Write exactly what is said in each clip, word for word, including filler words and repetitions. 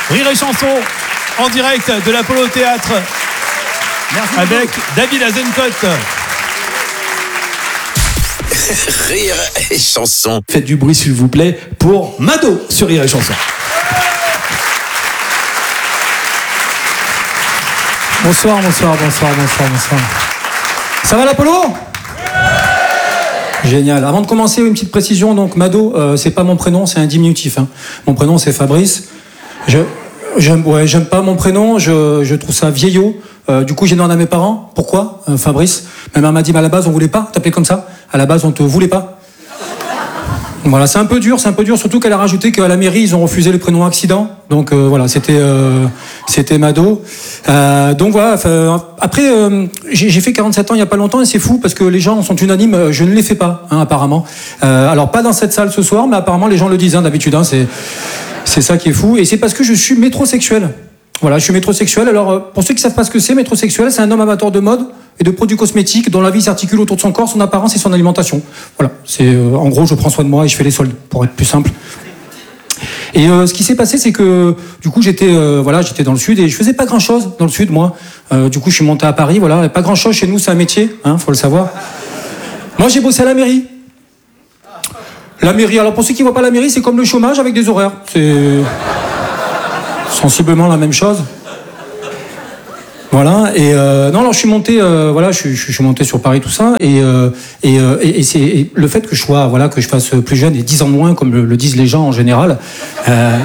Rire et chanson en direct de l'Apollo Théâtre. Merci avec beaucoup. David Azencote. Rire et chanson. Faites du bruit s'il vous plaît pour Mado sur Rire et chanson. Bonsoir, bonsoir, bonsoir, bonsoir, bonsoir. Ça va l'Apollo ? Génial. Avant de commencer, une petite précision. Donc Mado, euh, c'est pas mon prénom, c'est un diminutif. Hein. Mon prénom c'est Fabrice. Je j'aime, ouais, j'aime pas mon prénom. Je, je trouve ça vieillot. Euh, du coup, j'ai demandé à mes parents pourquoi euh, Fabrice. Ma mère m'a dit, mais à la base, on voulait pas t'appeler comme ça. À la base, on te voulait pas. Voilà, c'est un peu dur, c'est un peu dur. Surtout qu'elle a rajouté qu'à la mairie, ils ont refusé le prénom accident. Donc euh, voilà, c'était euh, c'était Mado. Euh, donc voilà. Après, euh, j'ai, j'ai fait quarante-sept ans il y a pas longtemps et c'est fou parce que les gens sont unanimes. Je ne les fais pas, hein, apparemment. Euh, alors pas dans cette salle ce soir, mais apparemment les gens le disent hein, d'habitude. Hein, c'est c'est ça qui est fou. Et c'est parce que je suis métrosexuel. Voilà, je suis métrosexuel. Alors, pour ceux qui ne savent pas ce que c'est, métrosexuel, c'est un homme amateur de mode et de produits cosmétiques dont la vie s'articule autour de son corps, son apparence et son alimentation. Voilà, c'est euh, en gros, je prends soin de moi et je fais les soldes, pour être plus simple. Et euh, ce qui s'est passé, c'est que du coup, j'étais euh, voilà, j'étais dans le sud et je faisais pas grand-chose dans le sud, moi. Euh, du coup, je suis monté à Paris. Voilà, pas grand-chose chez nous, c'est un métier, hein, faut le savoir. Moi, j'ai bossé à la mairie. La mairie. Alors, pour ceux qui voient pas la mairie, c'est comme le chômage avec des horaires. C'est sensiblement la même chose. Voilà, et euh, non, alors je suis monté, euh, voilà, je, je, je suis monté sur Paris, tout ça, et, euh, et, euh, et, et c'est et le fait que je sois, voilà, que je fasse plus jeune et dix ans de moins, comme le, le disent les gens en général, euh,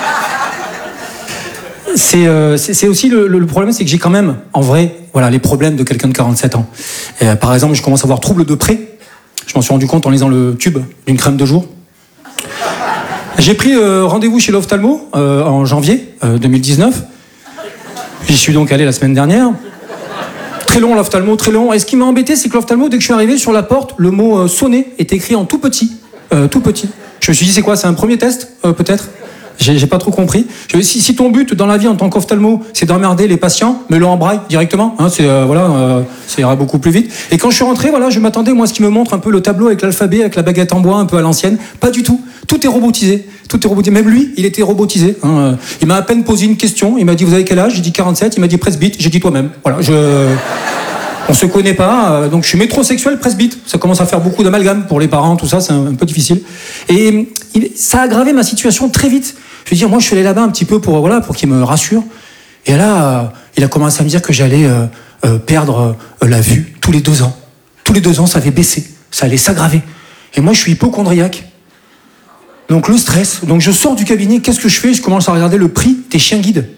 c'est, euh, c'est, c'est aussi le, le problème, c'est que j'ai quand même, en vrai, voilà, les problèmes de quelqu'un de quarante-sept ans. Et, euh, par exemple, je commence à avoir trouble de près. Je m'en suis rendu compte en lisant le tube d'une crème de jour. J'ai pris euh, rendez-vous chez l'ophtalmo euh, en janvier euh, deux mille dix-neuf. J'y suis donc allé la semaine dernière. Très long l'ophtalmo, très long. Et ce qui m'a embêté, c'est que l'ophtalmo, dès que je suis arrivé sur la porte, le mot euh, sonner est écrit en tout petit. Euh, tout petit. Je me suis dit, c'est quoi? C'est un premier test, euh, peut-être? J'ai, j'ai pas trop compris. Je, si, si ton but dans la vie en tant qu'ophtalmo, c'est d'emmerder les patients, mets-le en braille directement. Hein, c'est euh, voilà, euh, ça ira beaucoup plus vite. Et quand je suis rentré, voilà, je m'attendais moi à ce qui me montre un peu le tableau avec l'alphabet, avec la baguette en bois, un peu à l'ancienne. Pas du tout. Tout est robotisé. Tout est robotisé. Même lui, il était robotisé. Hein. Il m'a à peine posé une question. Il m'a dit, vous avez quel âge? J'ai dit quarante-sept. Il m'a dit presbyte. J'ai dit toi-même. Voilà. Je On se connaît pas, donc je suis métrosexuel presbyte. Ça commence à faire beaucoup d'amalgame pour les parents, tout ça, c'est un, un peu difficile. Et il, ça a aggravé ma situation très vite. Je veux dire, moi je suis allé là-bas un petit peu pour, voilà, pour qu'il me rassure. Et là, euh, il a commencé à me dire que j'allais euh, euh, perdre euh, la vue tous les deux ans. Tous les deux ans, ça allait baisser, ça allait s'aggraver. Et moi je suis hypochondriaque. Donc le stress. Donc je sors du cabinet, qu'est-ce que je fais? Je commence à regarder le prix des chiens guides.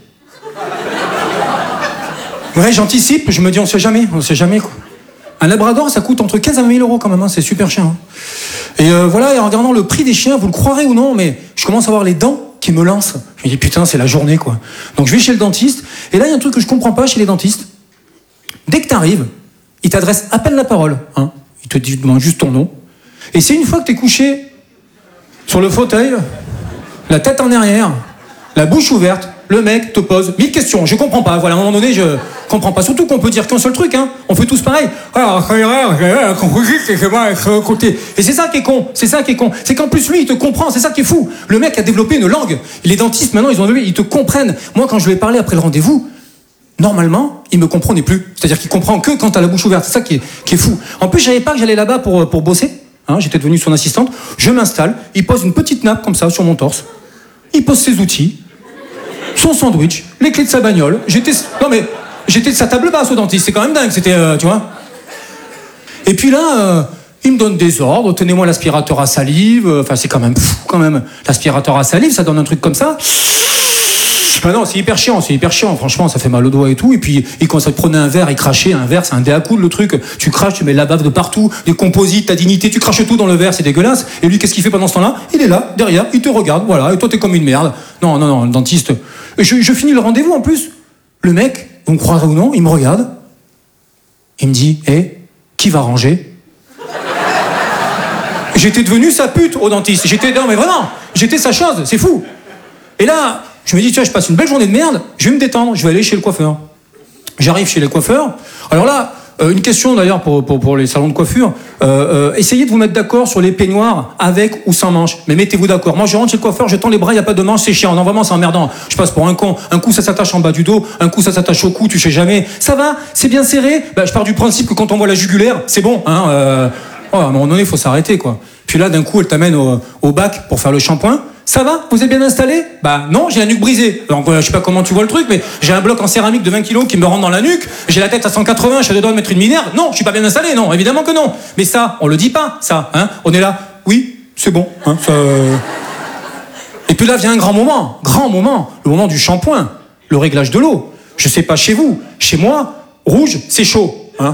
Ouais, j'anticipe, je me dis on sait jamais, on sait jamais quoi. Un labrador, ça coûte entre quinze à vingt mille euros quand même, hein, c'est super cher. Hein. Et euh, voilà, et en regardant le prix des chiens, vous le croirez ou non, mais je commence à voir les dents qui me lancent. Je me dis putain, c'est la journée quoi. Donc je vais chez le dentiste, et là il y a un truc que je comprends pas chez les dentistes. Dès que t'arrives, ils t'adressent à peine la parole, hein. Ils te demandent juste ton nom. Et c'est une fois que t'es couché sur le fauteuil, la tête en arrière, la bouche ouverte, le mec te pose mille questions. Je comprends pas. Voilà, à un moment donné, je comprends pas. Surtout qu'on peut dire qu'un seul truc, hein. On fait tous pareil. Et c'est ça qui est con. C'est ça qui est con. C'est qu'en plus, lui, il te comprend. C'est ça qui est fou. Le mec a développé une langue. Les dentistes, maintenant, ils ont développé, ils te comprennent. Moi, quand je lui ai parlé après le rendez-vous, normalement, il me comprenait plus. C'est-à-dire qu'il comprend que quand t'as la bouche ouverte. C'est ça qui est, qui est fou. En plus, je savais pas que j'allais là-bas pour, pour bosser. Hein, j'étais devenu son assistante. Je m'installe. Il pose une petite nappe comme ça sur mon torse. Il pose ses outils. Son sandwich, les clés de sa bagnole. J'étais, non mais, j'étais de sa table basse au dentiste. C'est quand même dingue. C'était, euh, tu vois. Et puis là, euh, il me donne des ordres. Tenez-moi l'aspirateur à salive. Enfin, c'est quand même fou, quand même. L'aspirateur à salive, ça donne un truc comme ça. Ben non, c'est hyper chiant, c'est hyper chiant. Franchement, ça fait mal au doigt et tout. Et puis, il commence à te prendre un verre, il crachait un verre, c'est un dé à coude le truc. Tu craches, tu mets la bave de partout, des composites, ta dignité, tu craches tout dans le verre, c'est dégueulasse. Et lui, qu'est-ce qu'il fait pendant ce temps-là? Il est là, derrière, il te regarde, voilà. Et toi, t'es comme une merde. Non, non, non, le dentiste. Et je, je finis le rendez-vous en plus. Le mec, vous me croirez ou non, il me regarde. Il me dit, hé, hey, qui va ranger? J'étais devenu sa pute au dentiste. J'étais, non mais vraiment, j'étais sa chose, c'est fou. Et là, je me dis, tu vois, je passe une belle journée de merde, je vais me détendre, je vais aller chez le coiffeur. J'arrive chez le coiffeur. Alors là, Euh, une question d'ailleurs pour, pour, pour les salons de coiffure. Euh, euh, essayez de vous mettre d'accord sur les peignoirs avec ou sans manches. Mais mettez-vous d'accord. Moi je rentre chez le coiffeur, je tends les bras, il n'y a pas de manches, c'est chiant. Non vraiment c'est emmerdant. Je passe pour un con. Un coup ça s'attache en bas du dos, un coup ça s'attache au cou, tu sais jamais. Ça va, c'est bien serré. Bah, je pars du principe que quand on voit la jugulaire, c'est bon. Hein, euh... oh, à un moment donné il faut s'arrêter quoi. Puis là d'un coup elle t'amène au, au bac pour faire le shampoing. Ça va? Vous êtes bien installé? Bah non, j'ai la nuque brisée. Donc euh, je sais pas comment tu vois le truc, mais j'ai un bloc en céramique de vingt kilos qui me rentre dans la nuque, j'ai la tête à cent quatre-vingts, je suis à deux doigts de mettre une minerve. Non, je suis pas bien installé, non, évidemment que non. Mais ça, on le dit pas, ça, hein. On est là, oui, c'est bon, hein, ça... Et puis là vient un grand moment, grand moment, le moment du shampoing, le réglage de l'eau. Je sais pas chez vous, chez moi, rouge, c'est chaud, hein.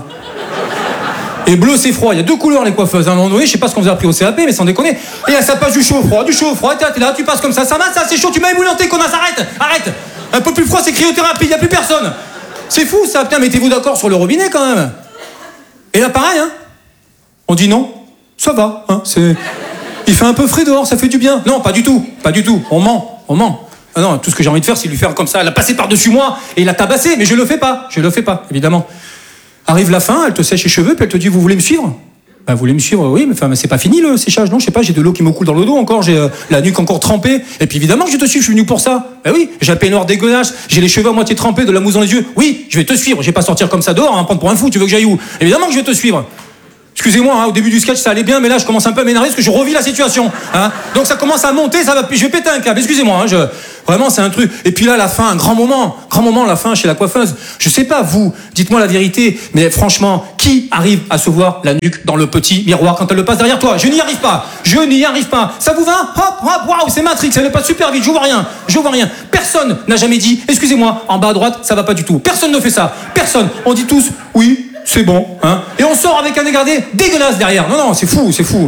Et bleu, c'est froid. Il y a deux couleurs, les coiffeuses. À un moment donné, je sais pas ce qu'on vous a appris au C A P, mais sans déconner. Et là, ça passe du chaud au froid, du chaud au froid. T'es là, t'es là, tu passes comme ça. Ça va, ça, c'est chaud. Tu m'as ébouillanté, connasse. Arrête, arrête. Un peu plus froid, c'est cryothérapie. Il y a plus personne. C'est fou, ça. Putain, mettez-vous d'accord sur le robinet, quand même. Et là, pareil, hein. On dit non. Ça va, hein. C'est... Il fait un peu frais dehors, ça fait du bien. Non, pas du tout. Pas du tout. On ment. On ment. Ah non, tout ce que j'ai envie de faire, c'est lui faire comme ça. Elle a passé par-dessus moi et il a tabassé. Mais je le fais pas. Je le fais pas, évidemment. Arrive la fin, elle te sèche les cheveux, puis elle te dit, vous voulez me suivre? Bah, vous voulez me suivre? Oui, mais enfin, c'est pas fini le séchage, non? Je sais pas, j'ai de l'eau qui me coule dans le dos encore, j'ai euh, la nuque encore trempée. Et puis évidemment que je te suis, je suis venu pour ça. Bah oui, j'ai un peignoir dégueulasse, j'ai les cheveux à moitié trempés, de la mousse dans les yeux. Oui, je vais te suivre, je vais pas sortir comme ça dehors, hein, prendre pour un fou, tu veux que j'aille où? Évidemment que je vais te suivre. Excusez-moi, hein, au début du sketch ça allait bien, mais là je commence un peu à m'énerver parce que je revis la situation. Hein. Donc ça commence à monter, ça va, je vais péter un câble. Excusez-moi, hein, je... vraiment c'est un truc. Et puis là à la fin, un grand moment, grand moment la fin chez la coiffeuse. Je sais pas vous, dites-moi la vérité, mais franchement, qui arrive à se voir la nuque dans le petit miroir quand elle le passe derrière toi? Je n'y arrive pas, je n'y arrive pas. Ça vous va? Hop, hop, waouh, c'est Matrix, elle passe super vite, je vois rien, je vois rien. Personne n'a jamais dit, excusez-moi, en bas à droite, ça va pas du tout. Personne ne fait ça, personne. On dit tous, oui. C'est bon, hein. Et on sort avec un dégradé dégueulasse derrière. Non, non, c'est fou, c'est fou.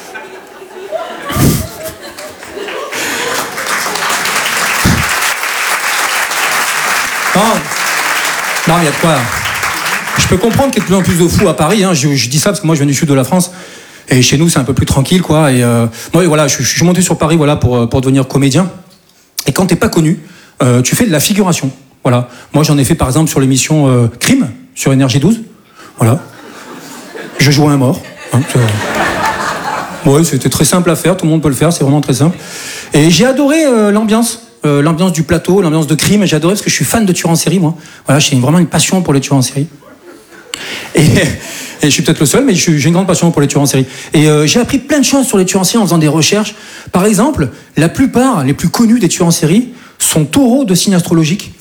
Non, non, il y a de quoi. Je peux comprendre qu'il y ait de plus en plus de fous à Paris. Hein. Je, je dis ça parce que moi, je viens du sud de la France. Et chez nous, c'est un peu plus tranquille, quoi. Et euh, moi, voilà, je, je suis monté sur Paris, voilà, pour, pour devenir comédien. Et quand t'es pas connu, euh, tu fais de la figuration. Voilà. Moi, j'en ai fait, par exemple, sur l'émission euh, Crime, sur Énergie douze. Voilà. Je jouais un mort. Hein, ouais, c'était très simple à faire, tout le monde peut le faire, c'est vraiment très simple. Et j'ai adoré euh, l'ambiance, euh, l'ambiance du plateau, l'ambiance de Crime. J'ai adoré parce que je suis fan de tueurs en série, moi. Voilà, j'ai vraiment une passion pour les tueurs en série. Et, et je suis peut-être le seul, mais j'ai une grande passion pour les tueurs en série. Et euh, j'ai appris plein de choses sur les tueurs en série en faisant des recherches. Par exemple, la plupart, les plus connus des tueurs en série sont taureaux de signes astrologiques.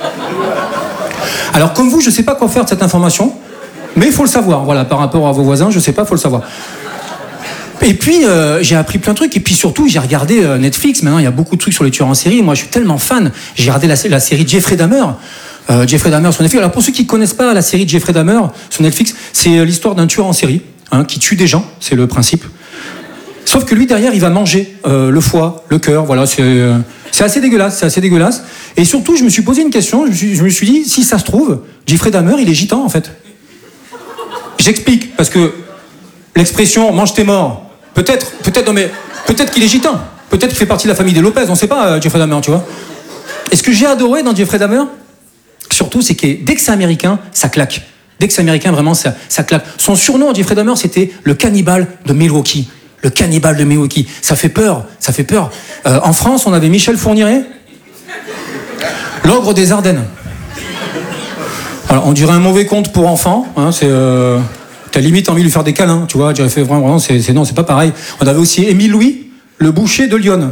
Alors comme vous, je sais pas quoi faire de cette information. Mais il faut le savoir, voilà, par rapport à vos voisins, je sais pas, il faut le savoir. Et puis, euh, j'ai appris plein de trucs, et puis surtout, j'ai regardé euh, Netflix, maintenant, il y a beaucoup de trucs sur les tueurs en série, moi je suis tellement fan, j'ai regardé la, la série Jeffrey Dahmer, euh, Jeffrey Dahmer sur Netflix. Alors pour ceux qui ne connaissent pas la série Jeffrey Dahmer sur Netflix, c'est euh, l'histoire d'un tueur en série, hein, qui tue des gens, c'est le principe. Sauf que lui, derrière, il va manger euh, le foie, le cœur, voilà, c'est... Euh, C'est assez dégueulasse, c'est assez dégueulasse. Et surtout, je me suis posé une question, je me suis, je me suis dit, si ça se trouve, Jeffrey Dahmer, il est gitan, en fait. J'explique, parce que l'expression « mange tes morts », peut-être, peut-être, non mais, peut-être qu'il est gitan, peut-être qu'il fait partie de la famille des Lopez, on sait pas, euh, Jeffrey Dahmer, tu vois. Et ce que j'ai adoré dans Jeffrey Dahmer, surtout, c'est que dès que c'est américain, ça claque. Dès que c'est américain, vraiment, ça, ça claque. Son surnom, Jeffrey Dahmer, c'était le cannibale de Milwaukee. Le cannibale de Milwaukee. Ça fait peur, ça fait peur. Euh, en France, on avait Michel Fourniret, l'ogre des Ardennes. Alors, on dirait un mauvais conte pour enfants. Hein, c'est, euh, t'as limite envie de lui faire des câlins, tu vois. J'aurais fait vraiment, vraiment c'est, c'est, non, c'est pas pareil. On avait aussi Émile Louis, le boucher de Lyon.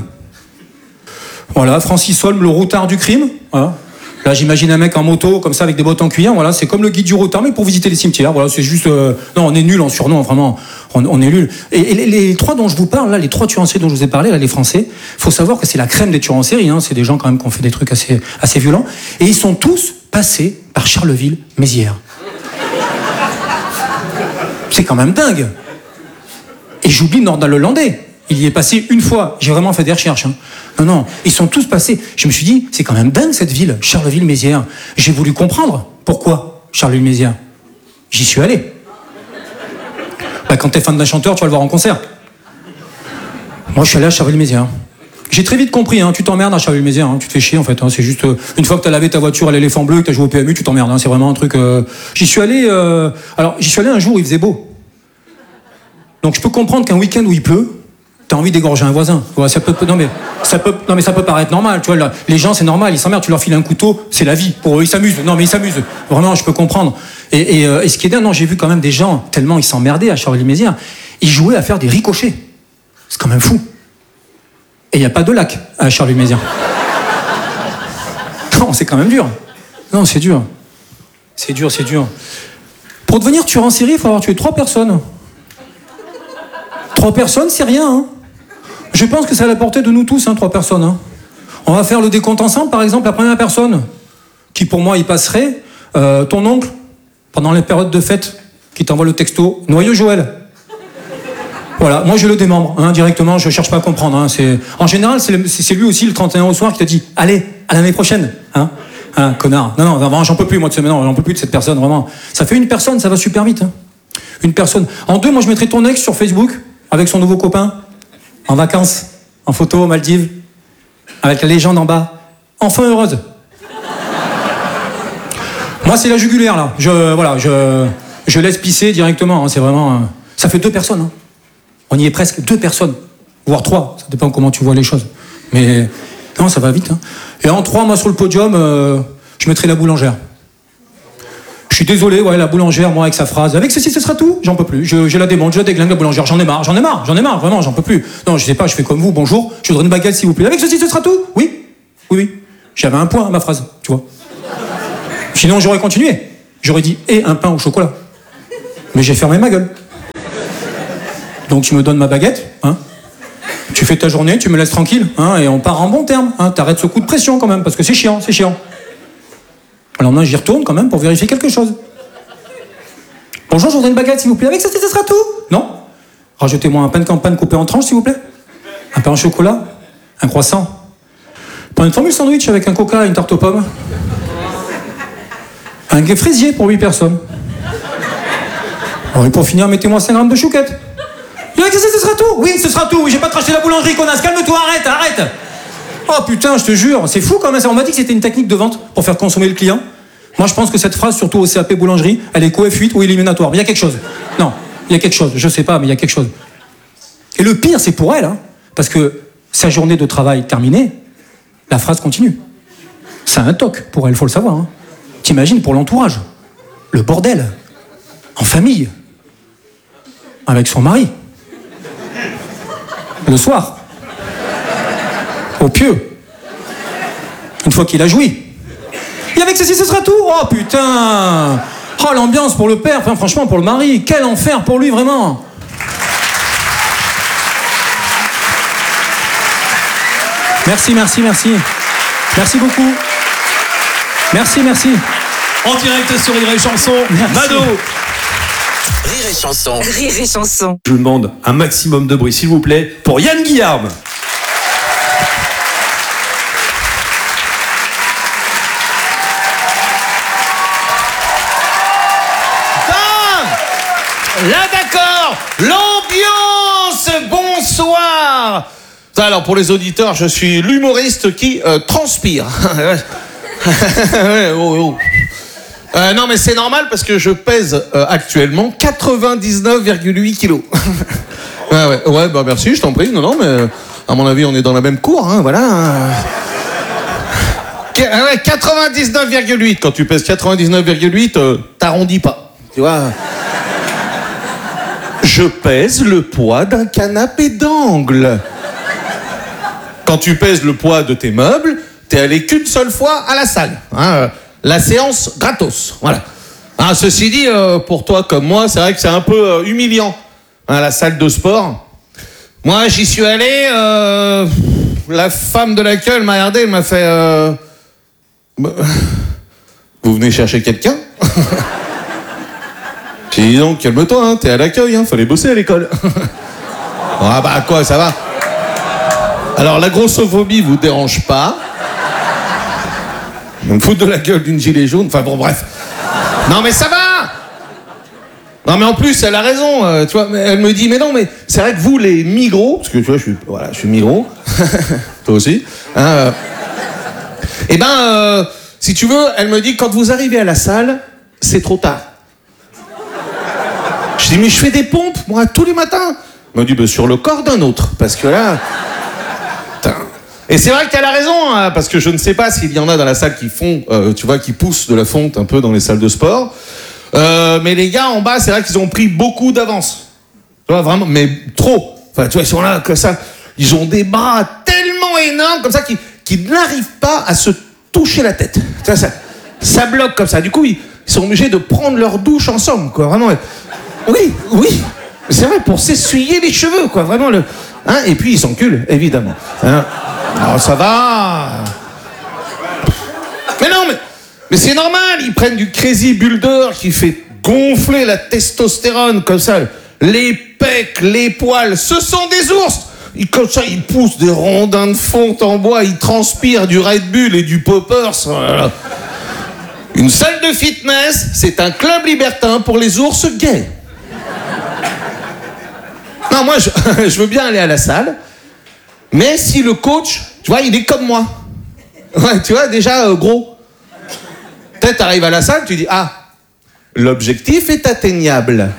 Voilà, Francis Holm, le routard du crime. Voilà. Là, j'imagine un mec en moto, comme ça, avec des bottes en cuir. Voilà, c'est comme le guide du routard, mais pour visiter les cimetières. Voilà, c'est juste. Euh... Non, on est nul en surnom, vraiment. On, on est nul. Et, et les, les trois dont je vous parle, là, les trois tueurs en série dont je vous ai parlé, là, les Français, faut savoir que c'est la crème des tueurs en série. Hein. C'est des gens quand même qui ont fait des trucs assez, assez violents. Et ils sont tous passés par Charleville-Mézières. C'est quand même dingue. Et j'oublie Nordal-le-Landais. Il y est passé une fois. J'ai vraiment fait des recherches. Hein. Non, non, ils sont tous passés. Je me suis dit, c'est quand même dingue cette ville, Charleville-Mézières. J'ai voulu comprendre pourquoi Charleville-Mézières. J'y suis allé. Bah, quand t'es fan d'un chanteur, tu vas le voir en concert. Moi, je suis allé à Charleville-Mézières. J'ai très vite compris, hein, tu t'emmerdes à Charleville-Mézières, hein, tu te fais chier en fait. Hein, c'est juste, euh, une fois que t'as lavé ta voiture à l'éléphant bleu, que t'as joué au P M U, tu t'emmerdes. Hein, c'est vraiment un truc. Euh... J'y suis allé. Euh... Alors, j'y suis allé un jour où il faisait beau. Donc, je peux comprendre qu'un week-end où il pleut, t'as envie d'égorger un voisin. Ouais, ça peut, non mais ça peut, non mais ça peut paraître normal. Tu vois, là, les gens, c'est normal, ils s'emmerdent. Tu leur files un couteau, c'est la vie. Pour eux, ils s'amusent. Non mais ils s'amusent. Vraiment, je peux comprendre. Et, et, euh, et ce qui est dingue, non, j'ai vu quand même des gens tellement ils s'emmerdaient à Charleville-Mézières, ils jouaient à faire des ricochets. C'est quand même fou. Et il n'y a pas de lac à Charleville-Mézières. Non, c'est quand même dur. Non, c'est dur. C'est dur, c'est dur. Pour devenir tueur en série, il faut avoir tué trois personnes. Trois personnes, c'est rien. Hein. Je pense que c'est à la portée de nous tous, hein, trois personnes. Hein. On va faire le décompte ensemble, par exemple, la première personne, qui pour moi y passerait, euh, ton oncle, pendant les périodes de fête, qui t'envoie le texto « Noyeux Joël ». Voilà, moi je le démembre, hein, directement, je cherche pas à comprendre. Hein, c'est... En général, c'est, le... c'est lui aussi le trente et un au soir qui te dit « Allez, à l'année prochaine hein, hein, connard ». Non, non, vraiment, j'en peux plus moi de ce maintenant, j'en peux plus de cette personne, vraiment. Ça fait une personne, ça va super vite. Hein. Une personne. En deux, moi je mettrais ton ex sur Facebook, avec son nouveau copain, en vacances, en photo aux Maldives, avec la légende en bas. Enfin heureuse. Moi c'est la jugulaire là, je, voilà, je, je laisse pisser directement, hein, c'est vraiment... Euh... Ça fait deux personnes, hein. On y est presque, deux personnes, voire trois, ça dépend comment tu vois les choses. Mais non, ça va vite. Hein. Et en trois, moi sur le podium, euh, je mettrai la boulangère. Je suis désolé, ouais, la boulangère, moi avec sa phrase, avec ceci, ce sera tout, j'en peux plus. Je, je la démonte, je la déglingue, la boulangère, j'en ai marre, j'en ai marre, j'en ai marre, vraiment, j'en peux plus. Non, je sais pas, je fais comme vous, bonjour, je voudrais une baguette s'il vous plaît. Avec ceci, ce sera tout? Oui, oui, oui. J'avais un point à ma phrase, tu vois. Sinon, j'aurais continué. J'aurais dit, et un pain au chocolat. Mais j'ai fermé ma gueule. Donc tu me donnes ma baguette, hein. Tu fais ta journée, tu me laisses tranquille, hein, et on part en bon terme. Hein. T'arrêtes ce coup de pression quand même, parce que c'est chiant, c'est chiant. Alors maintenant, j'y retourne quand même pour vérifier quelque chose. Bonjour, je voudrais une baguette, s'il vous plaît. Avec ça, ça sera tout? Non. Rajoutez-moi un pain de campagne coupé en tranches, s'il vous plaît. Un pain au chocolat. Un croissant. Pas une formule sandwich avec un coca et une tarte aux pommes. Un guet fraisier pour huit personnes. Alors, et pour finir, mettez-moi cinq grammes de chouquette. Qu'est-ce que ce sera tout? Oui, ce sera tout. Oui, j'ai pas craché la boulangerie, connasse. Calme-toi, arrête, arrête. Oh putain, je te jure, c'est fou quand même. On m'a dit que c'était une technique de vente pour faire consommer le client. Moi, je pense que cette phrase, surtout au C A P boulangerie, elle est co F huit ou éliminatoire. Mais il y a quelque chose. Non, il y a quelque chose. Je sais pas, mais il y a quelque chose. Et le pire, c'est pour elle, hein, parce que sa journée de travail terminée, la phrase continue. C'est un toc pour elle, faut le savoir. Hein. T'imagines pour l'entourage, le bordel, en famille, avec son mari. Le soir, au pieu, une fois qu'il a joui. Et avec ceci, ce sera tout. Oh putain. Oh l'ambiance pour le père, enfin, franchement pour le mari, quel enfer pour lui vraiment. Merci, merci, merci. Merci beaucoup. Merci, merci. En direct sur Rire et Chanson, merci. Mado. Rire et Chanson. Rire et Chanson. Je vous demande un maximum de bruit, s'il vous plaît, pour Yann Guillarme. Là d'accord, l'ambiance, bonsoir. Alors pour les auditeurs, je suis l'humoriste qui euh, transpire. oh, oh. Euh, non mais c'est normal parce que je pèse euh, actuellement quatre-vingt-dix-neuf virgule huit kilos. ouais, ouais, ouais, bah merci, je t'en prie. Non, non, mais à mon avis on est dans la même cour, hein, voilà. Ouais, quatre-vingt-dix-neuf virgule huit, quand tu pèses quatre-vingt-dix-neuf virgule huit, euh, t'arrondis pas, tu vois. Je pèse le poids d'un canapé d'angle. Quand tu pèses le poids de tes meubles, t'es allé qu'une seule fois à la salle. Hein, la séance gratos. Voilà. Hein, ceci dit, euh, pour toi comme moi, c'est vrai que c'est un peu euh, humiliant. Hein, la salle de sport. Moi, j'y suis allé. Euh, la femme de l'accueil elle m'a regardé, elle m'a fait. Euh, bah, vous venez chercher quelqu'un? J'ai dit donc, calme-toi, hein, t'es à l'accueil, hein, fallait bosser à l'école. Ah bah quoi, ça va. Alors la grossophobie vous dérange pas. On me fout de la gueule d'une gilet jaune, enfin bon bref. Non mais ça va. Non mais en plus elle a raison, euh, tu vois, elle me dit mais non mais c'est vrai que vous les migros, parce que tu vois je suis, voilà, je suis migros. toi aussi. Hein, euh... Eh ben, euh, si tu veux, elle me dit, quand vous arrivez à la salle, c'est trop tard. Je dis, mais je fais des pompes, moi, tous les matins. Elle me dit, bah, sur le corps d'un autre, parce que là... Putain. Et c'est vrai qu'elle a raison, hein, parce que je ne sais pas s'il y en a dans la salle qui font, euh, tu vois, qui poussent de la fonte un peu dans les salles de sport. Euh, mais les gars en bas, c'est vrai qu'ils ont pris beaucoup d'avance. Tu vois, vraiment, mais trop. Enfin, tu vois, ils sont là, comme ça. Ils ont des bras tellement énormes, comme ça, qu'ils, qu'ils n'arrivent pas à se toucher la tête. Tu vois, ça, ça bloque comme ça. Du coup, ils, ils sont obligés de prendre leur douche ensemble, quoi. Vraiment. Oui, oui. C'est vrai, pour s'essuyer les cheveux, quoi. Vraiment, le... Hein, et puis, ils s'enculent, évidemment. Hein. Alors, ça va. Mais non, mais... Mais c'est normal, ils prennent du Crazy Builder qui fait gonfler la testostérone comme ça. Les pecs, les poils, ce sont des ours. Ils, comme ça, ils poussent des rondins de fonte en bois, ils transpirent du Red Bull et du Poppers. Voilà. Une salle de fitness, c'est un club libertin pour les ours gays. Non, moi, je, je veux bien aller à la salle, mais si le coach, tu vois, il est comme moi. Ouais, tu vois, déjà, euh, gros. Peut-être t'arrives à la salle, tu dis, ah, l'objectif est atteignable.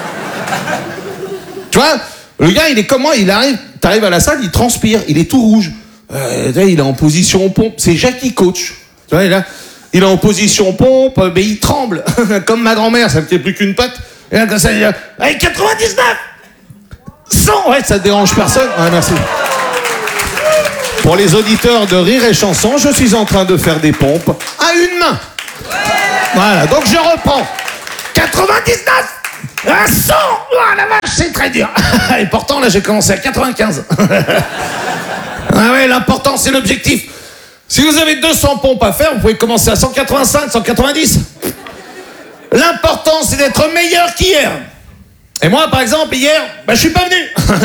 Tu vois, le gars, il est comme moi, il arrive, t'arrives à la salle, il transpire, il est tout rouge. Euh, il est en position pompe, c'est Jackie Coach. Tu vois, il, a, il est en position pompe, mais il tremble, comme ma grand-mère, ça ne fait plus qu'une patte. Et là, comme ça, il dit, allez, quatre-vingt-dix-neuf cent. Ouais, ça ne dérange personne. Ouais, merci. Pour les auditeurs de Rire et Chanson, je suis en train de faire des pompes à une main. Voilà, donc je reprends. quatre-vingt-dix-neuf à cent. Oh la vache, c'est très dur. Et pourtant, là, j'ai commencé à quatre-vingt-quinze. Ah ouais, l'important, c'est l'objectif. Si vous avez deux cents pompes à faire, vous pouvez commencer à cent quatre-vingt-cinq, cent quatre-vingt-dix. L'important, c'est d'être meilleur qu'hier. Et moi, par exemple, hier, bah, je suis pas venu.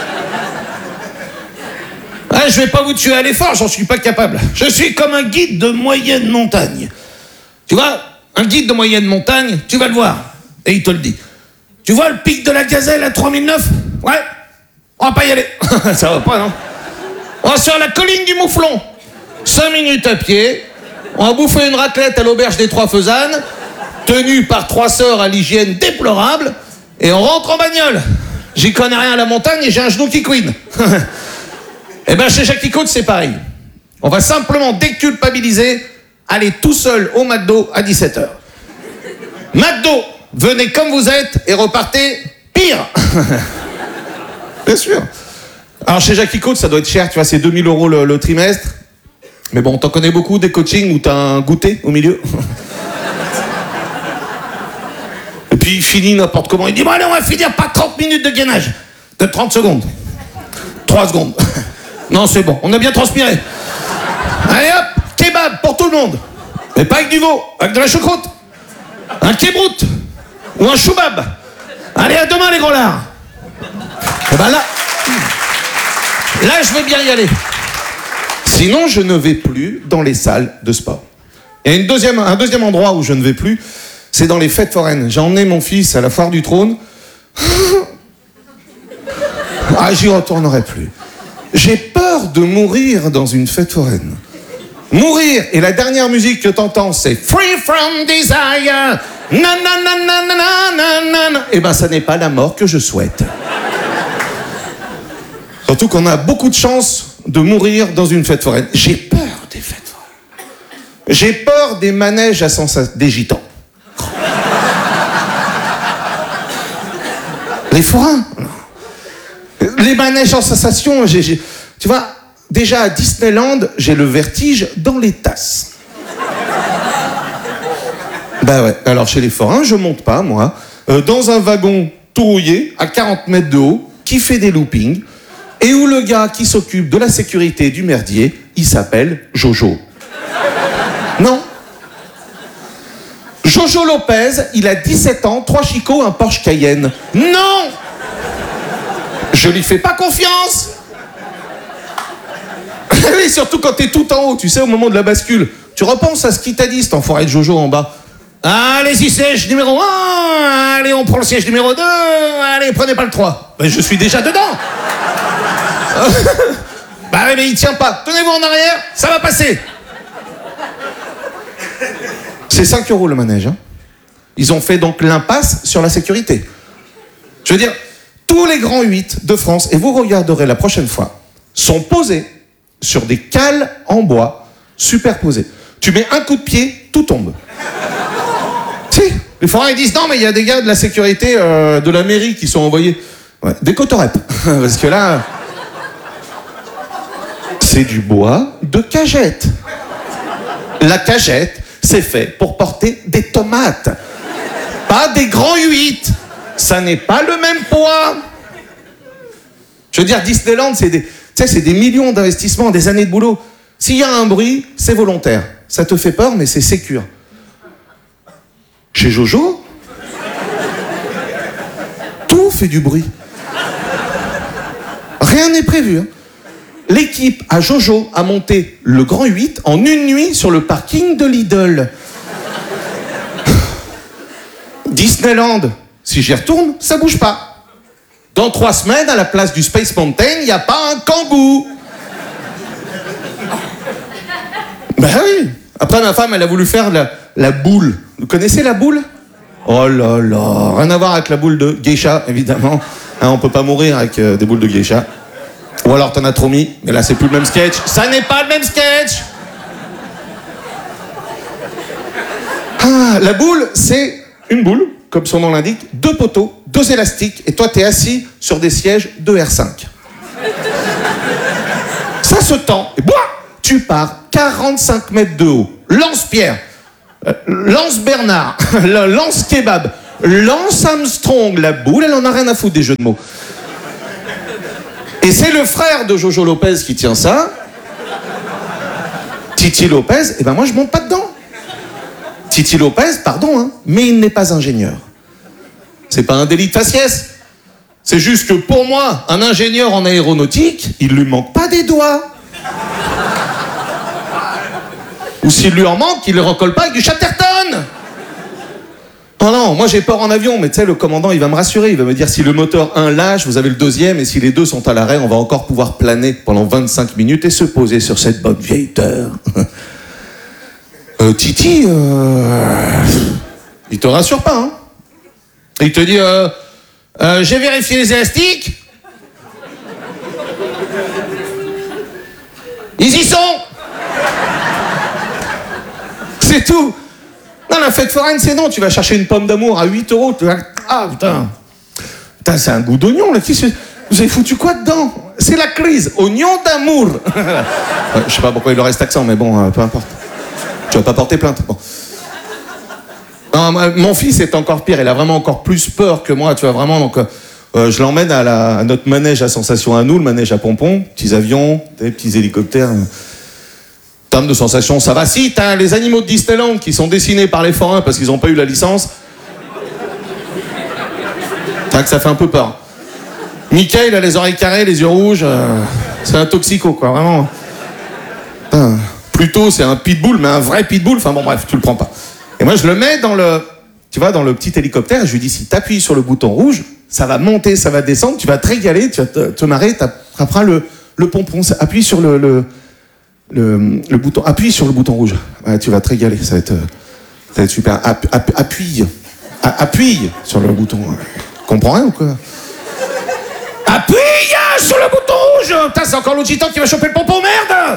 Ah, je vais pas vous tuer à l'effort, j'en suis pas capable. Je suis comme un guide de moyenne montagne. Tu vois, un guide de moyenne montagne, tu vas le voir. Et il te le dit. Tu vois le pic de la Gazelle à trois mille neuf? Ouais. On va pas y aller. Ça va pas, non? On va sur la colline du Mouflon. Cinq minutes à pied. On va bouffer une raclette à l'auberge des Trois Faisanes, tenue par trois sœurs à l'hygiène déplorable. Et on rentre en bagnole. J'y connais rien à la montagne et j'ai un genou qui couine. Eh ben chez Jackie Coach, c'est pareil. On va simplement déculpabiliser, aller tout seul au McDo à dix-sept heures. McDo, venez comme vous êtes et repartez pire. Bien sûr. Alors chez Jackie Coach, ça doit être cher, tu vois, c'est deux mille euros le, le trimestre. Mais bon, t'en connais beaucoup des coachings où t'as un goûter au milieu. Et puis il finit n'importe comment. Il dit, bon allez, on va finir par trente minutes de gainage. De trente secondes. trois secondes. Non, c'est bon, on a bien transpiré. Allez hop, kebab pour tout le monde. Mais pas avec du veau, avec de la choucroute. Un kebrout ou un choubab. Allez, à demain les gros lards. Et ben là, là je vais bien y aller. Sinon, je ne vais plus dans les salles de sport. Il y a une deuxième, un deuxième endroit où je ne vais plus, c'est dans les fêtes foraines. J'ai emmené mon fils à la foire du trône. Ah, j'y retournerai plus. J'ai peur de mourir dans une fête foraine. Mourir, et la dernière musique que t'entends, c'est Free from Desire. Na na na na na na na na. Eh ben, ça n'est pas la mort que je souhaite. Surtout qu'on a beaucoup de chances de mourir dans une fête foraine. J'ai peur des fêtes foraines. J'ai peur des manèges à sensation, des gitans. Les forains. Les manèges en sensation, j'ai, j'ai, tu vois, déjà à Disneyland, j'ai le vertige dans les tasses. Bah ouais, alors chez les forains, je monte pas, moi, euh, dans un wagon tout rouillé, à quarante mètres de haut, qui fait des loopings, et où le gars qui s'occupe de la sécurité du merdier, il s'appelle Jojo. Non. Jojo Lopez, il a dix-sept ans, trois chicots, un Porsche Cayenne. Non! Je lui fais pas confiance. Oui, surtout quand t'es tout en haut, tu sais, au moment de la bascule. Tu repenses à ce qu'il t'a dit, cet enfoiré de Jojo en bas. Allez, si siège numéro un, allez, on prend le siège numéro deux, allez, prenez pas le trois. Ben, je suis déjà dedans. Bah ouais, mais il tient pas. Tenez-vous en arrière, ça va passer. C'est cinq euros le manège. Hein. Ils ont fait donc l'impasse sur la sécurité. Je veux dire, tous les grands huit de France, et vous regarderez la prochaine fois, sont posés sur des cales en bois superposées. Tu mets un coup de pied, tout tombe. Si, les forains ils disent non mais il y a des gars de la sécurité euh, de la mairie qui sont envoyés. Ouais, des cotorep. Parce que là, c'est du bois de cagette. La cagette, c'est fait pour porter des tomates. Pas des grands huit. Ça n'est pas le même poids. Je veux dire, Disneyland, c'est des, tu sais, c'est des millions d'investissements, des années de boulot. S'il y a un bruit, c'est volontaire. Ça te fait peur, mais c'est sécure. Chez Jojo, tout fait du bruit. Rien n'est prévu. Hein. L'équipe à Jojo a monté le Grand huit en une nuit sur le parking de Lidl. Disneyland, si j'y retourne, ça bouge pas. Dans trois semaines, à la place du Space Mountain, il n'y a pas un kangou. Ben oui. Après, ma femme, elle a voulu faire la, la boule. Vous connaissez la boule? Oh là là. Rien à voir avec la boule de geisha, évidemment. Hein, on peut pas mourir avec euh, des boules de geisha. Ou alors t'en as trop mis, mais là c'est plus le même sketch. Ça n'est pas le même sketch. Ah, la boule, c'est une boule, comme son nom l'indique, deux poteaux, deux élastiques, et toi t'es assis sur des sièges de R cinq. Ça se tend, et boum, tu pars quarante-cinq mètres de haut. Lance-Pierre, euh, Lance-Bernard, Lance-Kebab, Lance-Armstrong, la boule, elle en a rien à foutre des jeux de mots. Et c'est le frère de Jojo Lopez qui tient ça. Titi Lopez, et ben moi je monte pas dedans. Titi Lopez, pardon, hein, mais il n'est pas ingénieur. C'est pas un délit de faciès. C'est juste que pour moi, un ingénieur en aéronautique, il lui manque pas des doigts. Ou s'il lui en manque, il le recolle pas avec du Chatterton. Oh non, moi j'ai peur en avion, mais tu sais, le commandant, il va me rassurer. Il va me dire, si le moteur un lâche, vous avez le deuxième, et si les deux sont à l'arrêt, on va encore pouvoir planer pendant vingt-cinq minutes et se poser sur cette bonne vieille terre. euh, Titi, euh... il te rassure pas, hein. Il te dit, euh, euh, j'ai vérifié les élastiques. Ils y sont. C'est tout. Non, la fête foraine, c'est non. Tu vas chercher une pomme d'amour à huit euros. Tu vas... Ah, putain. Putain, c'est un goût d'oignon, là. Vous avez foutu quoi dedans? C'est la crise. Oignon d'amour. Ouais, je sais pas pourquoi il leur reste accent, mais bon, euh, peu importe. Tu vas pas porter plainte. Bon. Non, mon fils est encore pire. Il a vraiment encore plus peur que moi. Tu vois, vraiment. Donc, euh, je l'emmène à, la, à notre manège à sensation à nous, le manège à pompons. Petits avions, des petits hélicoptères. En termes de sensations, ça va. Si, t'as les animaux de Disneyland qui sont dessinés par les forains parce qu'ils n'ont pas eu la licence. T'as que ça fait un peu peur. Mickey, il a les oreilles carrées, les yeux rouges. Euh, c'est un toxico, quoi, vraiment. Putain. Plutôt, c'est un pitbull, mais un vrai pitbull. Enfin bon, bref, tu le prends pas. Et moi, je le mets dans le, tu vois, dans le petit hélicoptère. Et je lui dis, si t'appuies sur le bouton rouge, ça va monter, ça va descendre. Tu vas te régaler, tu vas te, te marrer. T'attraperas le, le pompon. Appuie sur le... le Le, le bouton, appuie sur le bouton rouge. Ouais, tu vas te régaler, ça va être, ça va être super. App, app, appuie, A, appuie sur le bouton. Comprends rien ou quoi? Appuie sur le bouton rouge. Putain, c'est encore l'autre gitan qui va choper le pompon, merde.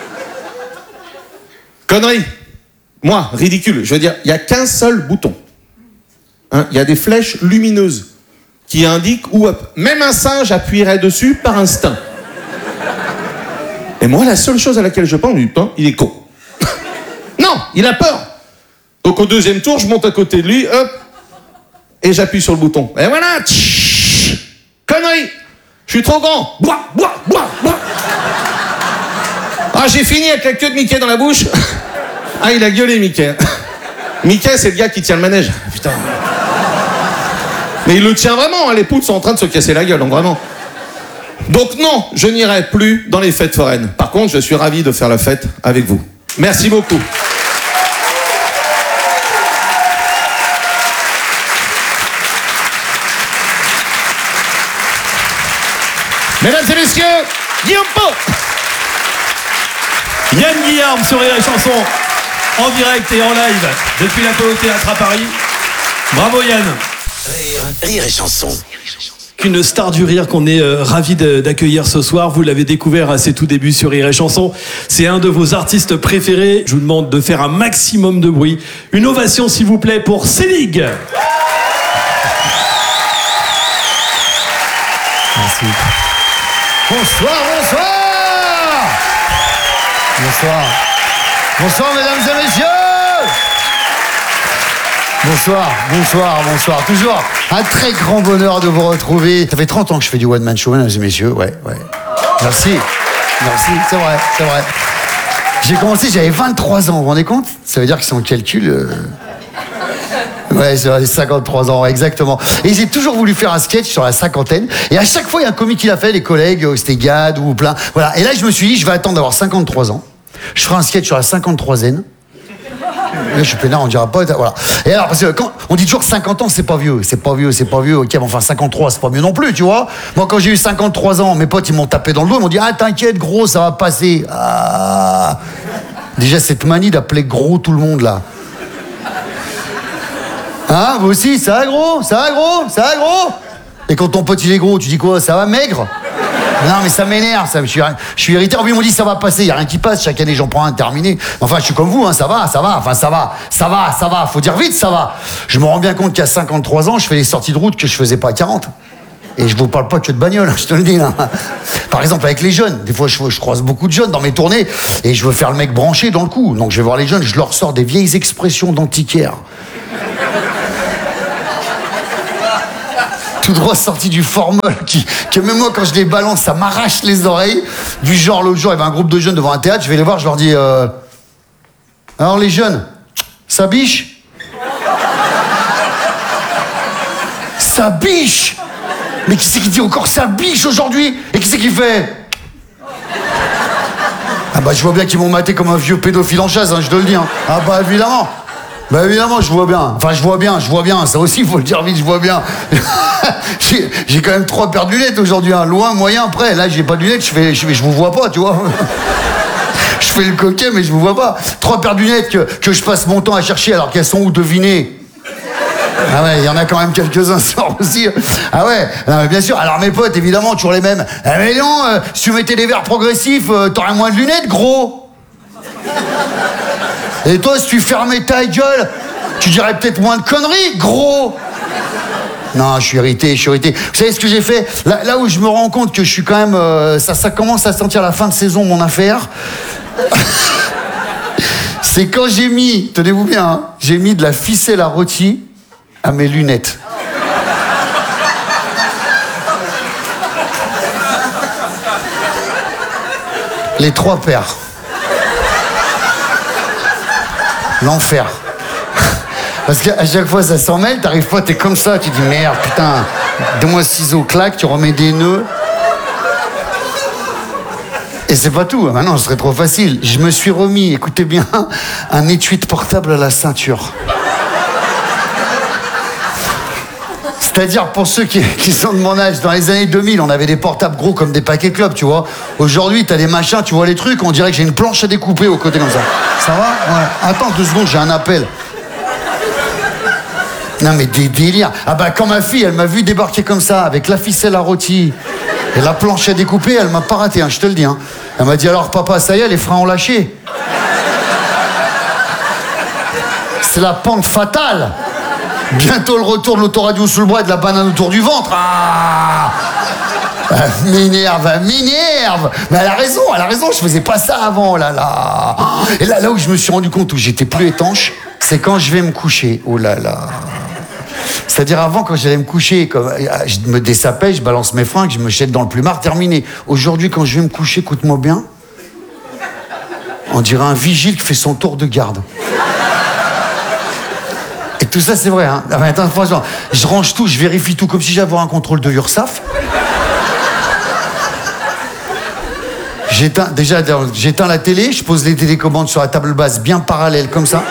Connerie. Moi, ridicule. Je veux dire, il y a qu'un seul bouton. Hein, il y a des flèches lumineuses qui indiquent où. Même un singe appuierait dessus par instinct. Et moi, la seule chose à laquelle je pense, putain, il est con. Non, il a peur. Donc au deuxième tour, je monte à côté de lui, hop, et j'appuie sur le bouton. Et voilà, tch, connerie, je suis trop grand. Bois, bois, bois, bois. Ah, j'ai fini avec la queue de Mickey dans la bouche. Ah, il a gueulé, Mickey. Mickey, c'est le gars qui tient le manège. Putain. Mais il le tient vraiment, hein, les poules sont en train de se casser la gueule, donc vraiment. Donc non, je n'irai plus dans les fêtes foraines. Par contre, je suis ravi de faire la fête avec vous. Merci beaucoup. Mesdames et messieurs, Guillaume Pau. Yann Guillaume sur Rire et Chanson, en direct et en live depuis l'Apollo Théâtre à Paris. Bravo Yann. Rire, Rire et Chanson. Une star du rire qu'on est euh, ravi de- d'accueillir ce soir. Vous l'avez découvert à ses tout débuts sur Rire et Chanson. C'est un de vos artistes préférés. Je vous demande de faire un maximum de bruit. Une ovation s'il vous plaît pour Célig. Merci. Bonsoir, bonsoir. Bonsoir. Bonsoir, mesdames et messieurs. Bonsoir, bonsoir, bonsoir. Toujours un très grand bonheur de vous retrouver. Ça fait trente ans que je fais du one-man show, mesdames et messieurs. Ouais, ouais. Merci. Merci, c'est vrai, c'est vrai. J'ai commencé, j'avais vingt-trois ans, vous vous rendez compte? Ça veut dire que si on calcule... euh, Ouais, c'est vrai, cinquante-trois ans, ouais, exactement. Et j'ai toujours voulu faire un sketch sur la cinquantaine. Et à chaque fois, il y a un comique qui l'a fait, les collègues, euh, c'était Gad ou plein. Voilà. Et là, je me suis dit, je vais attendre d'avoir cinquante-trois ans. Je ferai un sketch sur la cinquante-troisième. Là, je suis peinard, on dira pas. Voilà. Et alors, parce que quand on dit toujours que cinquante ans, c'est pas vieux. C'est pas vieux, c'est pas vieux. Ok, mais enfin, cinquante-trois, c'est pas mieux non plus, tu vois. Moi, quand j'ai eu cinquante-trois ans, mes potes, ils m'ont tapé dans le dos. Ils m'ont dit, ah, t'inquiète, gros, ça va passer. Ah. Déjà, cette manie d'appeler gros tout le monde, là. Hein, vous aussi, ça va gros? Ça va gros? Ça va gros? Et quand ton pote il est gros, tu dis quoi? Ça va maigre? Non mais ça m'énerve, ça, je suis, je suis irrité. En plus, ils m'ont dit ça va passer, il n'y a rien qui passe, chaque année j'en prends un terminé. Enfin, je suis comme vous, hein, ça va, ça va, enfin ça va, ça va, ça va, faut dire vite, ça va. Je me rends bien compte qu'à cinquante-trois ans, je fais les sorties de route que je faisais pas à quarante. Et je vous parle pas que de bagnole, je te le dis là. Par exemple avec les jeunes, des fois je, je croise beaucoup de jeunes dans mes tournées et je veux faire le mec branché dans le coup. Donc je vais voir les jeunes, je leur sors des vieilles expressions d'antiquaires. Tout droit sorti du formol, qui, que même moi quand je les balance, ça m'arrache les oreilles. Du genre, l'autre jour, il y avait un groupe de jeunes devant un théâtre, je vais les voir, je leur dis euh, alors les jeunes, ça biche? Ça biche? Mais qui c'est qui dit encore ça biche aujourd'hui? Et qui c'est qui fait? Ah bah je vois bien qu'ils m'ont maté comme un vieux pédophile en chasse, hein, je te le dis. Hein. Ah bah évidemment. Bah évidemment, je vois bien. Enfin, je vois bien, je vois bien. Ça aussi, il faut le dire vite, je vois bien. j'ai, j'ai quand même trois paires de lunettes aujourd'hui. Hein. Loin, moyen, près. Là, j'ai pas de lunettes, je fais, je, fais, je vous vois pas, tu vois. Je fais le coquet, mais je vous vois pas. Trois paires de lunettes que, que je passe mon temps à chercher alors qu'elles sont où, devinez? Ah ouais, il y en a quand même quelques-uns soir aussi. Ah ouais, non, mais bien sûr. Alors mes potes, évidemment, toujours les mêmes. Ah mais non, euh, si tu mettais des verres progressifs, euh, t'aurais moins de lunettes, gros. Et toi, si tu fermais ta gueule, tu dirais peut-être moins de conneries, gros. Non, je suis irrité, je suis irrité. Vous savez ce que j'ai fait? Là, là où je me rends compte que je suis quand même... Euh, ça, ça commence à sentir la fin de saison, mon affaire. C'est quand j'ai mis, tenez-vous bien, hein, j'ai mis de la ficelle à rôti à mes lunettes. Les trois paires. L'enfer. Parce qu'à chaque fois ça s'en mêle, t'arrives pas, t'es comme ça, tu dis merde, putain, donne-moi ciseaux, claque, tu remets des nœuds. Et c'est pas tout, maintenant ce serait trop facile. Je me suis remis, écoutez bien, un étui de portable à la ceinture. C'est-à-dire pour ceux qui, qui sont de mon âge, dans les années deux mille, on avait des portables gros comme des paquets de clopes, tu vois. Aujourd'hui, t'as des machins, tu vois les trucs, on dirait que j'ai une planche à découper au côté comme ça. Ça va? Ouais. Attends deux secondes, j'ai un appel. Non mais des délires. Ah bah quand ma fille, elle m'a vu débarquer comme ça, avec la ficelle à rôti et la planche à découper, elle m'a pas raté, hein, je te le dis. Hein. Elle m'a dit alors papa, ça y est, les freins ont lâché. C'est la pente fatale. Bientôt le retour de l'autoradio sous le bras et de la banane autour du ventre. Ah, elle m'énerve, elle m'énerve. Mais elle a raison, elle a raison, je faisais pas ça avant, là là. Et là, là où je me suis rendu compte où j'étais plus étanche, c'est quand je vais me coucher. Oh là là. C'est-à-dire avant, quand j'allais me coucher, comme, je me dessapais, je balance mes fringues, je me jette dans le plumard, terminé. Aujourd'hui, quand je vais me coucher, écoute-moi bien, on dirait un vigile qui fait son tour de garde. Et tout ça, c'est vrai, hein. Enfin, attends, franchement, je range tout, je vérifie tout, comme si j'avais un contrôle de URSAF. J'éteins, déjà, j'éteins la télé, je pose les télécommandes sur la table basse, bien parallèle, comme ça.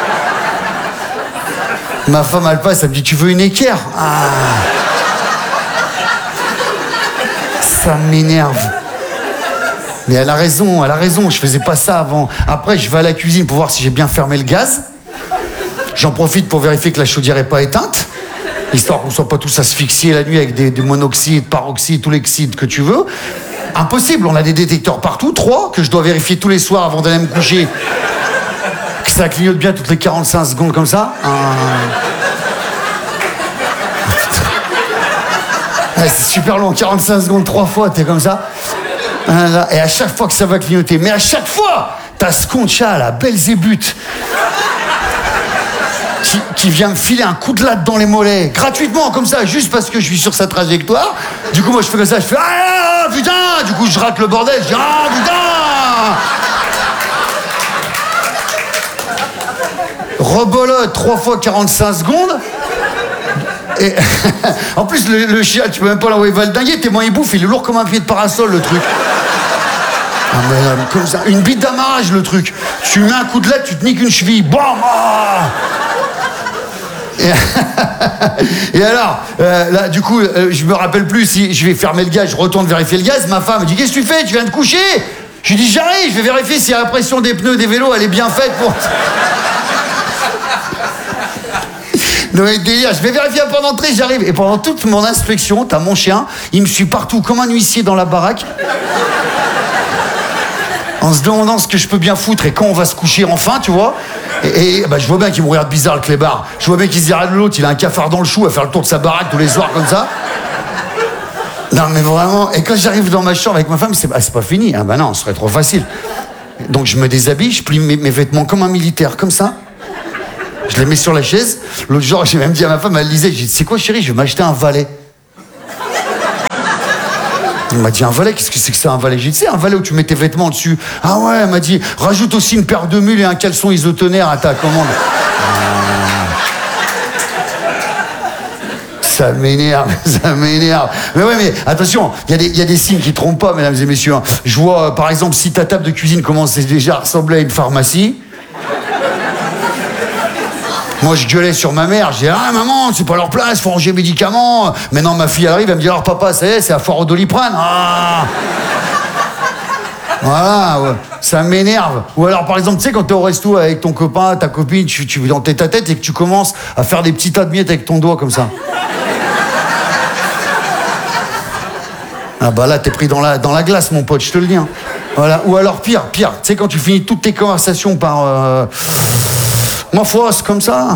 Ma femme, elle passe, elle me dit, tu veux une équerre? Ah. Ça m'énerve. Mais elle a raison, elle a raison, je faisais pas ça avant. Après, je vais à la cuisine pour voir si j'ai bien fermé le gaz. J'en profite pour vérifier que la chaudière est pas éteinte, histoire qu'on soit pas tous asphyxiés la nuit avec des, des monoxydes, paroxydes, tout l'exide que tu veux. Impossible, on a des détecteurs partout, trois, que je dois vérifier tous les soirs avant d'aller me coucher. Que ça clignote bien toutes les quarante-cinq secondes comme ça. Un... Ouais, c'est super long, quarante-cinq secondes, trois fois, t'es comme ça. Et à chaque fois que ça va clignoter, mais à chaque fois, t'as ce con de chat, là, Belzébuth, qui, qui vient me filer un coup de latte dans les mollets, gratuitement, comme ça, juste parce que je suis sur sa trajectoire. Du coup, moi, je fais comme ça, je fais « Ah, putain !» Du coup, je rate le bordel, je dis « Ah, putain !» Rebolote, trois fois quarante-cinq secondes. Et en plus, le, le chien, tu peux même pas l'envoyer valdinguer, tellement il bouffe, il est lourd comme un pied de parasol, le truc. Ah, mais, euh, comme ça, une bite d'amarrage, le truc. Tu mets un coup de latte, tu te niques une cheville. Bam ah et, et alors, euh, là, du coup, euh, je me rappelle plus si je vais fermer le gaz, je retourne vérifier le gaz. Ma femme me dit « Qu'est-ce que tu fais? Tu viens de coucher ?» Je lui dis « J'arrive, je vais vérifier si la pression des pneus des vélos, elle est bien faite pour... » Non mais délire, je vais vérifier avant d'entrer, j'arrive. Et pendant toute mon inspection, t'as mon chien, il me suit partout comme un huissier dans la baraque. En se demandant ce que je peux bien foutre et quand on va se coucher enfin, tu vois. Et, et bah, je vois bien qu'il me regarde bizarre, le clébard. Je vois bien qu'il se dit, de l'autre, il a un cafard dans le chou à faire le tour de sa baraque tous les soirs comme ça. Non mais vraiment, et quand j'arrive dans ma chambre avec ma femme, c'est bah, c'est pas fini. Ah bah non, ce serait trop facile. Donc je me déshabille, je plie mes, mes vêtements comme un militaire, comme ça. Je les mets sur la chaise. L'autre jour, j'ai même dit à ma femme, elle lisait, j'ai dit, c'est quoi chérie, je vais m'acheter un valet. Elle m'a dit, un valet, qu'est-ce que c'est que ça, un valet? J'ai dit, c'est un valet où tu mets tes vêtements dessus. Ah ouais, elle m'a dit, rajoute aussi une paire de mules et un caleçon isotonaire à ta commande. Ça m'énerve, ça m'énerve. Mais ouais, mais attention, il y, y a des signes qui trompent pas, mesdames et messieurs. Je vois, euh, par exemple, si ta table de cuisine commence déjà à ressembler à une pharmacie. Moi, je gueulais sur ma mère, je disais « Ah, maman, c'est pas leur place, faut ranger les médicaments. » Maintenant, ma fille arrive, elle me dit « Alors, papa, ça y est, c'est à foire au Doliprane. » Ah voilà, ouais, ça m'énerve. Ou alors, par exemple, tu sais, quand t'es au resto avec ton copain, ta copine, tu, tu dans tes tête et que tu commences à faire des petits tas de miettes avec ton doigt, comme ça. Ah bah là, t'es pris dans la, dans la glace, mon pote, je te le dis. Hein. Voilà. Ou alors, pire, pire, tu sais, quand tu finis toutes tes conversations par... Euh... Ma foi, c'est comme ça.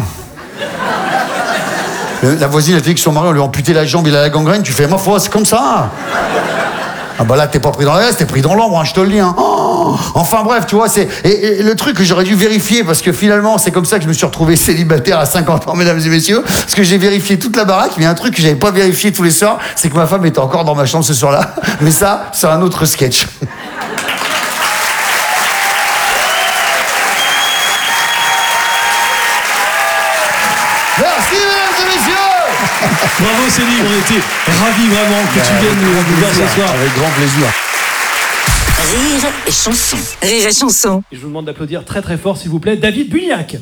La voisine, elle te dit que son mari, on lui a amputé la jambe, il a la gangrène, tu fais, ma foi, c'est comme ça. Ah bah là, t'es pas pris dans la glace, t'es pris dans l'ombre, hein, je te le dis. Hein. Oh enfin bref, tu vois, c'est... Et, et le truc que j'aurais dû vérifier, parce que finalement, c'est comme ça que je me suis retrouvé célibataire à cinquante ans, mesdames et messieurs, parce que j'ai vérifié toute la baraque, mais il y a un truc que j'avais pas vérifié tous les soirs, c'est que ma femme était encore dans ma chambre ce soir-là. Mais ça, c'est un autre sketch. Bravo Céline, on était ravis vraiment que tu viennes nous, nous voir ce soir. Avec grand plaisir. Rire et chanson. Rire et chanson. Et je vous demande d'applaudir très très fort s'il vous plaît David Bugnac.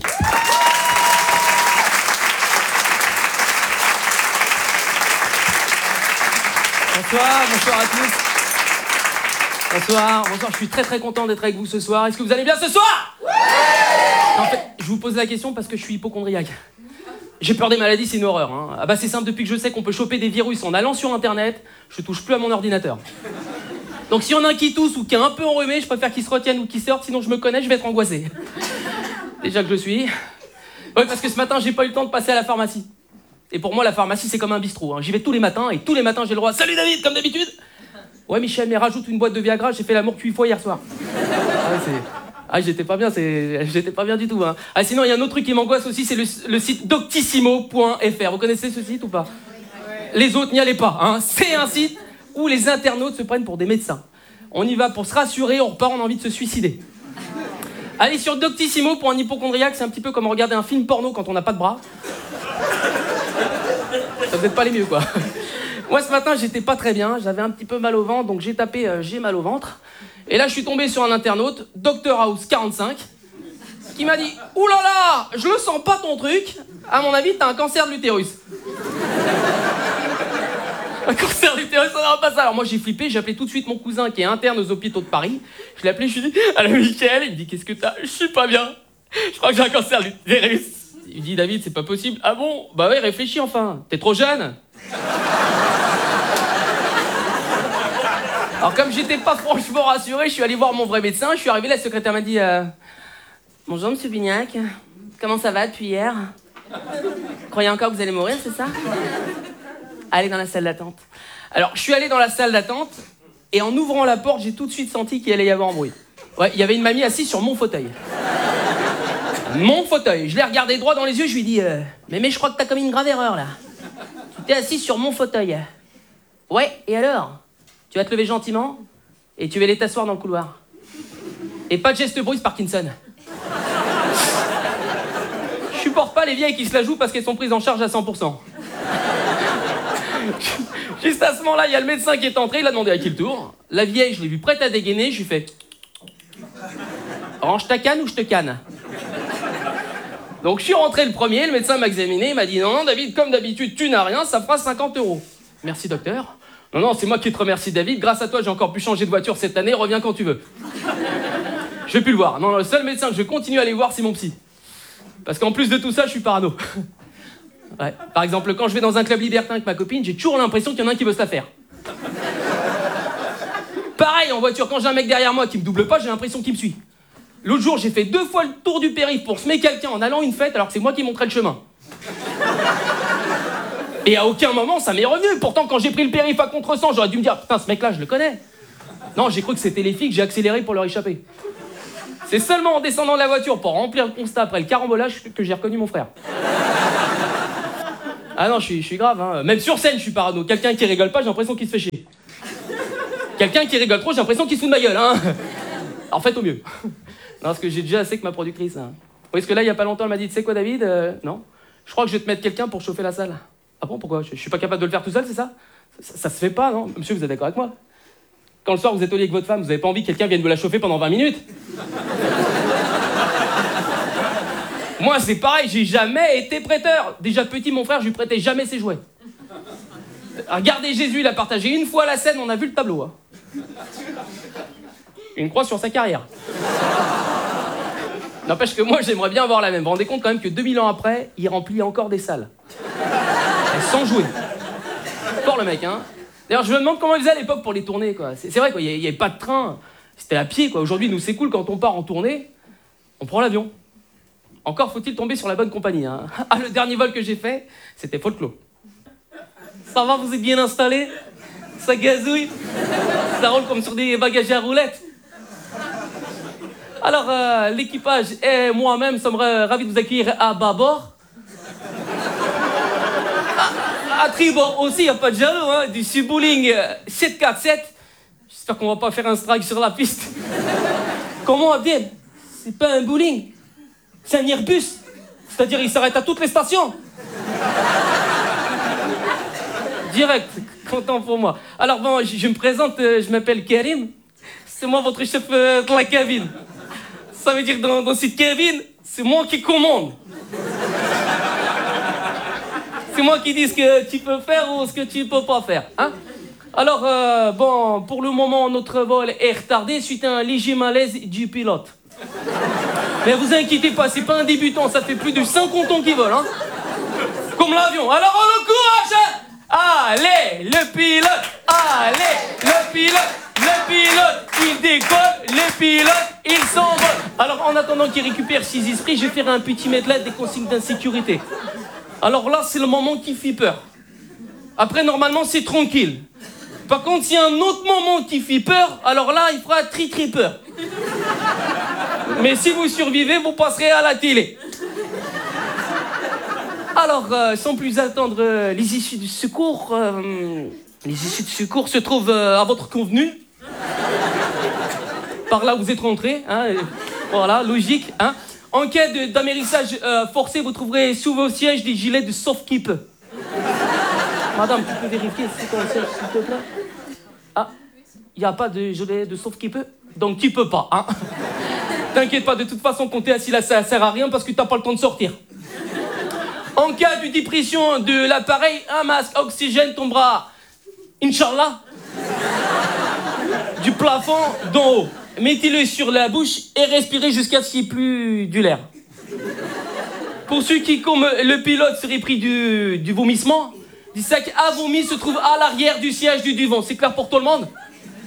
Bonsoir, bonsoir à tous. Bonsoir, bonsoir, je suis très très content d'être avec vous ce soir. Est-ce que vous allez bien ce soir? Ouais. En fait, je vous pose la question parce que je suis hypocondriaque. J'ai peur des maladies, c'est une horreur. Hein. Ah bah c'est simple, depuis que je sais qu'on peut choper des virus en allant sur internet, je touche plus à mon ordinateur. Donc s'il y en a un qui tousse ou qui est un peu enrhumé, je préfère qu'il se retienne ou qu'il sorte, sinon je me connais, je vais être angoissé. Déjà que je suis. Ouais, parce que ce matin, j'ai pas eu le temps de passer à la pharmacie. Et pour moi, la pharmacie, c'est comme un bistrot. Hein. J'y vais tous les matins et tous les matins, j'ai le droit. Salut David, comme d'habitude. Ouais Michel, mais rajoute une boîte de Viagra, j'ai fait l'amour huit fois hier soir. Ah, ouais, c'est... Ah, j'étais pas bien, c'est... j'étais pas bien du tout. Hein. Ah, sinon, il y a un autre truc qui m'angoisse aussi, c'est le, le site doctissimo point f r. Vous connaissez ce site ou pas? Les autres, n'y allez pas. Hein. C'est un site où les internautes se prennent pour des médecins. On y va pour se rassurer, on repart, on a envie de se suicider. Allez sur Doctissimo pour un hypocondriaque, c'est un petit peu comme regarder un film porno quand on n'a pas de bras. Ça peut être pas les mieux, quoi. Moi, ce matin, j'étais pas très bien, j'avais un petit peu mal au ventre, donc j'ai tapé euh, « j'ai mal au ventre ». Et là, je suis tombé sur un internaute, Docteur House quarante-cinq, qui m'a dit « Ouh là là, je le sens pas ton truc, à mon avis, t'as un cancer de l'utérus ». Un cancer d'utérus, ça n'aura pas ça. Alors moi j'ai flippé, j'ai appelé tout de suite mon cousin qui est interne aux hôpitaux de Paris. Je l'ai appelé, je lui ai dit, allô Mickaël, il me dit, qu'est-ce que t'as? Je suis pas bien. Je crois que j'ai un cancer d'utérus. Il me dit, David, c'est pas possible. Ah bon? Bah ouais, réfléchis enfin. T'es trop jeune. Alors comme j'étais pas franchement rassuré, je suis allé voir mon vrai médecin. Je suis arrivé, la secrétaire m'a dit, euh, bonjour monsieur Bignac, comment ça va depuis hier? Vous croyez encore que vous allez mourir, c'est ça? Allez dans la salle d'attente. Alors, je suis allé dans la salle d'attente, et en ouvrant la porte, j'ai tout de suite senti qu'il allait y avoir un bruit. Ouais, il y avait une mamie assise sur mon fauteuil. Mon fauteuil. Je l'ai regardé droit dans les yeux, je lui ai dit, euh, mais, mais je crois que t'as commis une grave erreur, là. Tu t'es assise sur mon fauteuil. Ouais, et alors? Tu vas te lever gentiment, et tu vas aller t'asseoir dans le couloir. Et pas de geste bruit, Parkinson. Je supporte pas les vieilles qui se la jouent parce qu'elles sont prises en charge à cent pour cent. Juste à ce moment-là, il y a le médecin qui est entré, il a demandé à qui le tour. La vieille, je l'ai vue prête à dégainer, je lui fais... Range ta canne ou je te canne? Donc je suis rentré le premier, le médecin m'a examiné, il m'a dit non, non, David, comme d'habitude, tu n'as rien, ça fera cinquante euros. Merci docteur. Non, non, c'est moi qui te remercie David, grâce à toi j'ai encore pu changer de voiture cette année, reviens quand tu veux. Je vais plus le voir. Non, non, le seul médecin que je continue à aller voir, c'est mon psy. Parce qu'en plus de tout ça, je suis parano. Ouais. Par exemple, quand je vais dans un club libertin avec ma copine, j'ai toujours l'impression qu'il y en a un qui veut se la faire. Pareil, en voiture, quand j'ai un mec derrière moi qui me double pas, j'ai l'impression qu'il me suit. L'autre jour, j'ai fait deux fois le tour du périph' pour semer quelqu'un en allant à une fête, alors que c'est moi qui montrais le chemin. Et à aucun moment, ça m'est revenu. Pourtant, quand j'ai pris le périph' à contresens, j'aurais dû me dire, putain, ce mec-là, je le connais. Non, j'ai cru que c'était les filles que j'ai accéléré pour leur échapper. C'est seulement en descendant de la voiture pour remplir le constat après le carambolage que j'ai reconnu mon frère. Ah non, je suis, je suis grave, hein. Même sur scène, je suis parano. Quelqu'un qui rigole pas, j'ai l'impression qu'il se fait chier. Quelqu'un qui rigole trop, j'ai l'impression qu'il se fout de ma gueule, hein. En fait, au mieux. Non, parce que j'ai déjà assez que ma productrice. Hein. Parce que là, il y a pas longtemps, elle m'a dit, tu sais quoi, David euh, Non. Je crois que je vais te mettre quelqu'un pour chauffer la salle. Ah bon, pourquoi? je, je suis pas capable de le faire tout seul, c'est ça? ça Ça se fait pas, non? Monsieur, vous êtes d'accord avec moi? Quand le soir, vous êtes au lit avec votre femme, vous avez pas envie que quelqu'un vienne vous la chauffer pendant vingt minutes? Moi, c'est pareil, j'ai jamais été prêteur. Déjà petit, mon frère, je lui prêtais jamais ses jouets. Regardez Jésus, il a partagé une fois la scène, on a vu le tableau. Hein. Une croix sur sa carrière. N'empêche que moi, j'aimerais bien avoir la même. Vous vous rendez compte quand même que deux mille ans après, il remplit encore des salles. Sans jouer. Fort le mec, hein. D'ailleurs, je me demande comment ils faisaient à l'époque pour les tourner, quoi. C'est vrai, quoi, il n'y avait pas de train. C'était à pied, quoi. Aujourd'hui, nous, c'est cool, quand on part en tournée, on prend l'avion. Encore faut-il tomber sur la bonne compagnie, hein. Ah, le dernier vol que j'ai fait, c'était folklore. Ça va, vous êtes bien installé? Ça gazouille? Ça roule comme sur des bagages à roulettes? Alors, euh, l'équipage et moi-même sommes ravis de vous accueillir à bâbord. À, à tribord aussi, il n'y a pas de jaloux, hein, du Subbooling sept quatre sept. J'espère qu'on va pas faire un strike sur la piste. Comment, Abdel? C'est pas un bowling, c'est un Airbus. C'est-à-dire, il s'arrête à toutes les stations. Direct, content pour moi. Alors bon, je, je me présente, euh, je m'appelle Karim. C'est moi votre chef euh, de la cabine. Ça veut dire dans, dans cette cabine, c'est moi qui commande. C'est moi qui dis ce que tu peux faire ou ce que tu peux pas faire. Hein? Alors, euh, bon, pour le moment, notre vol est retardé suite à un léger malaise du pilote. Mais vous inquiétez pas, c'est pas un débutant, ça fait plus de cinquante ans qu'il vole. Hein? Comme l'avion. Alors, on le courage! Allez, le pilote! Allez, le pilote! Le pilote, il décolle, les pilotes, ils s'envolent. Alors, en attendant qu'il récupère ses esprits, je vais faire un petit medley des consignes d'insécurité. Alors là, c'est le moment qui fait peur. Après, normalement, c'est tranquille. Par contre, s'il y a un autre moment qui fait peur, alors là, il fera très très peur. Mais si vous survivez, vous passerez à la télé. Alors, euh, sans plus attendre, euh, les issues du secours... Euh, les issues de secours se trouvent euh, à votre convenu. Par là, vous êtes rentré. Hein, et, voilà, logique. Hein. En cas de, d'amérissage euh, forcé, vous trouverez sous vos sièges des gilets de sauve-qui-peut. Madame, tu peux vérifier si c'est ton siège, s'il te plaît? Ah, il n'y a pas de gilet de sauve-qui-peut? Donc tu peux pas, hein. T'inquiète pas, de toute façon, quand t'es assis là, ça sert à rien parce que t'as pas le temps de sortir. En cas de dépression de l'appareil, un masque oxygène tombera Inch'Allah. Du plafond d'en haut. Mettez-le sur la bouche et respirez jusqu'à ce qu'il n'y ait plus du l'air. Pour ceux qui, comme le pilote, serait pris du, du vomissement, du sac à vomi se trouve à l'arrière du siège du divan. C'est clair pour tout le monde?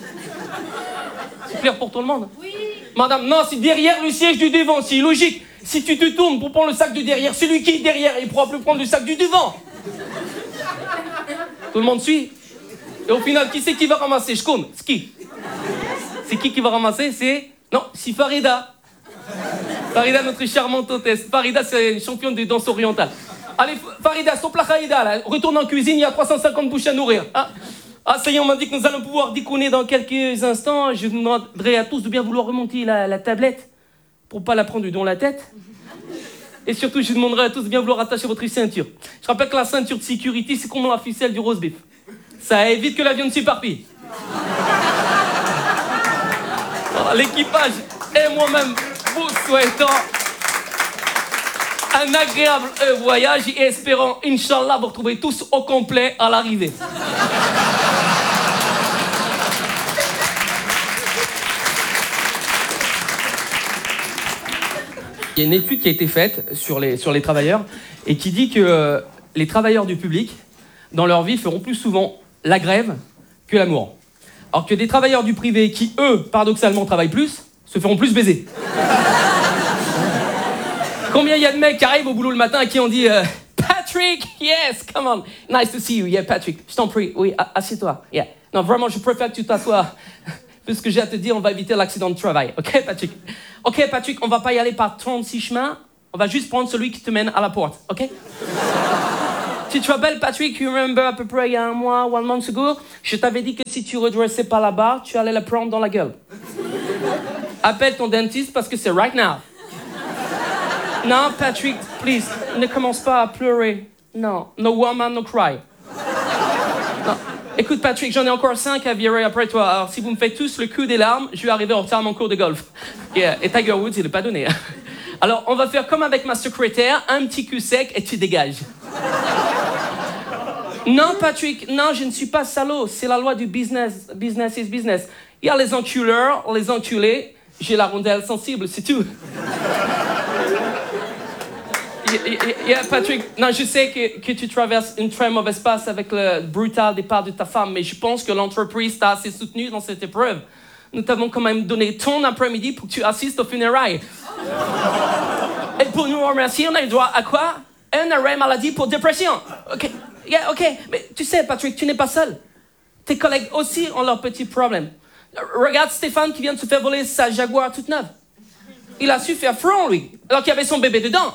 C'est clair pour tout le monde? Oui. Madame, non, c'est derrière le siège du devant, c'est logique. Si tu te tournes pour prendre le sac de derrière, celui qui est derrière, il ne pourra plus prendre le sac du devant. Tout le monde suit? Et au final, qui c'est qui va ramasser? Je compte. C'est qui? C'est qui qui va ramasser? C'est... Non, c'est Farida. Farida, notre charmante hôtesse. Farida, c'est une championne de danse orientale. Allez, Farida, stop la Khaïda, là. Retourne en cuisine, il y a trois cent cinquante bouches à nourrir. Ah, ah ça y est, on m'a dit que nous allons pouvoir déconner dans quelques instants. Je vous demanderai à tous de bien vouloir remonter la, la tablette pour pas la prendre dans la tête. Et surtout, je demanderai à tous de bien vouloir attacher votre ceinture. Je rappelle que la ceinture de sécurité, c'est comme la ficelle du roast beef. Ça évite que l'avion ne s'éparpille. L'équipage et moi-même vous souhaitons un agréable voyage et espérons, Inch'Allah, vous retrouver tous au complet à l'arrivée. Il y a une étude qui a été faite sur les, sur les travailleurs et qui dit que euh, les travailleurs du public, dans leur vie, feront plus souvent la grève que l'amour. Alors que des travailleurs du privé qui, eux, paradoxalement, travaillent plus, se feront plus baiser. Combien il y a de mecs qui arrivent au boulot le matin et qui ont dit euh, Patrick, yes, come on, nice to see you, yeah, Patrick, je t'en prie, oui, assieds-toi, yeah. Non, vraiment, je préfère que tu t'assoies. Parce que j'ai à te dire, on va éviter l'accident de travail, ok, Patrick? Ok, Patrick, on va pas y aller par trente-six chemins, on va juste prendre celui qui te mène à la porte, ok? Tu te rappelles, Patrick, you remember à peu près il y a un mois, one month ago, je t'avais dit que si tu redressais pas la barre, tu allais la prendre dans la gueule. Appelle ton dentiste parce que c'est right now. Non, Patrick, please, ne commence pas à pleurer. Non, no woman, no cry. Non. Écoute, Patrick, j'en ai encore cinq à virer après toi. Alors, si vous me faites tous le coup des larmes, je vais arriver en retard à mon cours de golf. Yeah. Et Tiger Woods, il n'est pas donné. Alors, on va faire comme avec ma secrétaire, un petit cul sec et tu dégages. Non, Patrick, non, je ne suis pas salaud. C'est la loi du business. Business is business. Il y a les enculeurs, les enculés. J'ai la rondelle sensible, c'est tout. Yeah, Patrick, non, je sais que, que tu traverses une très mauvaise passe avec le brutal départ de ta femme, mais je pense que l'entreprise t'a assez soutenu dans cette épreuve. Nous t'avons quand même donné ton après-midi pour que tu assistes aux funérailles. Et pour nous remercier, on a le droit à quoi? Un arrêt maladie pour dépression. Ok, yeah, ok. Mais tu sais, Patrick, tu n'es pas seul. Tes collègues aussi ont leurs petits problèmes. Regarde Stéphane qui vient de se faire voler sa Jaguar toute neuve. Il a su faire front, lui, alors qu'il y avait son bébé dedans.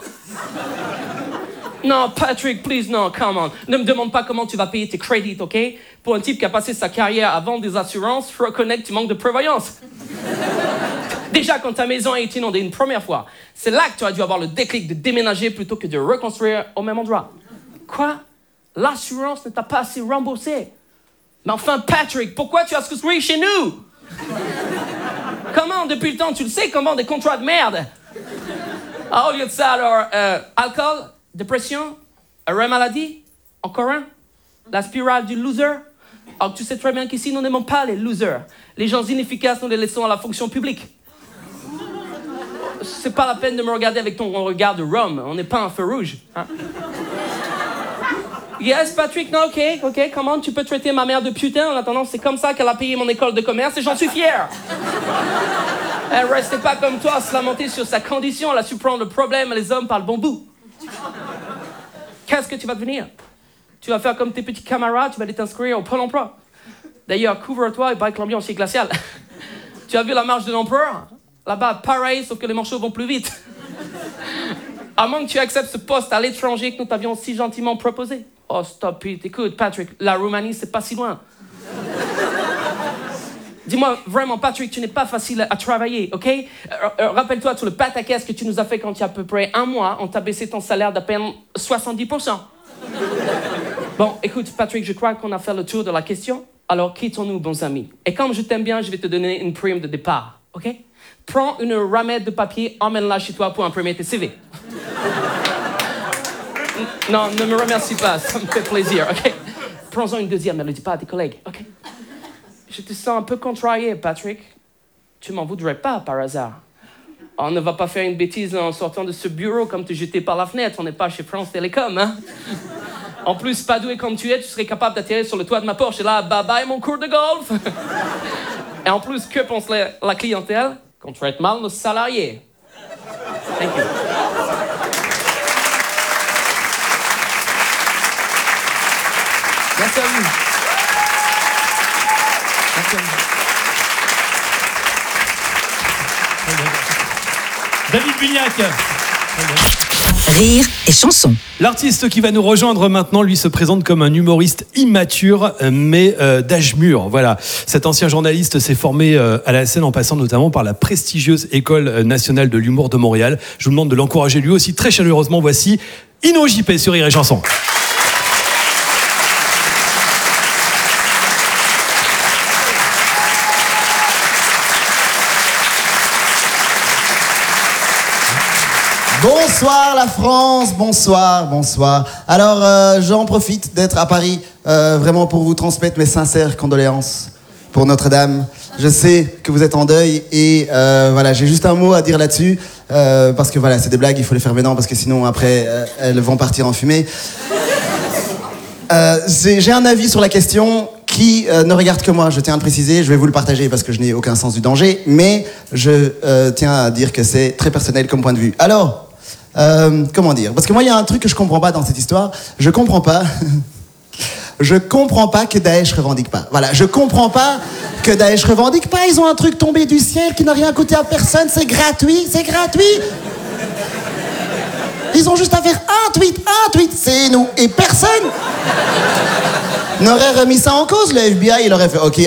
Non, Patrick, please, non, come on. Ne me demande pas comment tu vas payer tes crédits, ok? Pour un type qui a passé sa carrière à vendre des assurances, il faut reconnaître que tu manques de prévoyance. Déjà, quand ta maison a été inondée une première fois, c'est là que tu as dû avoir le déclic de déménager plutôt que de reconstruire au même endroit. Quoi? L'assurance ne t'a pas assez remboursé. Mais enfin, Patrick, pourquoi tu as souscrit chez nous? Comment, depuis le temps, tu le sais comment, des contrats de merde? Ah, au lieu de ça, alors, euh, alcool, dépression, arrêt maladie, encore un, la spirale du loser. Alors, tu sais très bien qu'ici, nous n'aimons pas les losers. Les gens inefficaces, nous les laissons à la fonction publique. C'est pas la peine de me regarder avec ton regard de Rome. On n'est pas un feu rouge. Hein? Yes, Patrick, non, ok, ok, comment tu peux traiter ma mère de putain? En attendant, c'est comme ça qu'elle a payé mon école de commerce et j'en suis fier. Elle restait pas comme toi à se lamenter sur sa condition. Elle a su prendre le problème et les hommes par le bon bout. Qu'est-ce que tu vas devenir? Tu vas faire comme tes petits camarades, tu vas aller t'inscrire au Pôle emploi. D'ailleurs, couvre-toi et paraît que l'ambiance est glaciale. Tu as vu la marche de l'empereur? Là-bas, pareil, sauf que les manchots vont plus vite. À moins que tu acceptes ce poste à l'étranger que nous t'avions si gentiment proposé. Oh, stop it. Écoute, Patrick, la Roumanie, c'est pas si loin. Dis-moi, vraiment, Patrick, tu n'es pas facile à travailler, ok? euh, euh, Rappelle-toi tout le pataquès que tu nous as fait quand il y a à peu près un mois, on t'a baissé ton salaire d'à peine soixante-dix pour cent. Bon, écoute, Patrick, je crois qu'on a fait le tour de la question. Alors, quittons-nous, bons amis. Et comme je t'aime bien, je vais te donner une prime de départ, ok? Prends une ramette de papier, emmène-la chez toi pour imprimer tes C V. Non, ne me remercie pas, ça me fait plaisir, ok? prends-en une deuxième, ne le dis pas à tes collègues, ok? Je te sens un peu contrarié, Patrick. Tu m'en voudrais pas, par hasard. On ne va pas faire une bêtise en sortant de ce bureau comme te jeter par la fenêtre. On n'est pas chez France Télécom, hein? En plus, pas doué comme tu es, tu serais capable d'atterrir sur le toit de ma Porsche et là, bye bye mon cours de golf. Et en plus, que pense la, la clientèle? Qu'on traite mal nos salariés. Thank you. Merci à vous. Merci à vous. David Bugnac. Rire et chanson. L'artiste qui va nous rejoindre maintenant, lui, se présente comme un humoriste immature, mais euh, d'âge mûr. Voilà. Cet ancien journaliste s'est formé euh, à la scène en passant notamment par la prestigieuse École nationale de l'humour de Montréal. Je vous demande de l'encourager lui aussi très chaleureusement. Voici Ino J P sur Rire et Chanson. Bonsoir la France, bonsoir, bonsoir. Alors euh, j'en profite d'être à Paris euh, vraiment pour vous transmettre mes sincères condoléances pour Notre-Dame. Je sais que vous êtes en deuil et euh, voilà, j'ai juste un mot à dire là-dessus euh, parce que voilà, c'est des blagues, il faut les faire maintenant parce que sinon après euh, elles vont partir en fumée. Euh, j'ai un avis sur la question qui euh, ne regarde que moi, je tiens à le préciser, je vais vous le partager parce que je n'ai aucun sens du danger, mais je euh, tiens à dire que c'est très personnel comme point de vue. Alors, euh, comment dire? Parce que moi, il y a un truc que je comprends pas dans cette histoire. Je comprends pas. je comprends pas que Daesh revendique pas. Voilà, je comprends pas que Daesh revendique pas. Ils ont un truc tombé du ciel qui n'a rien coûté à personne. C'est gratuit, c'est gratuit. Ils ont juste à faire un tweet, un tweet, c'est nous. Et personne n'aurait remis ça en cause. Le F B I, il aurait fait, ok,